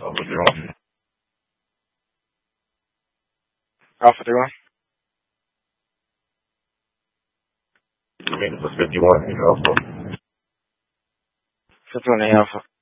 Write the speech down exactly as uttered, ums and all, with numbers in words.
fifty-one. Alpha fifty-one. You mean it was fifty-one, you know, so. fifty-one Alpha.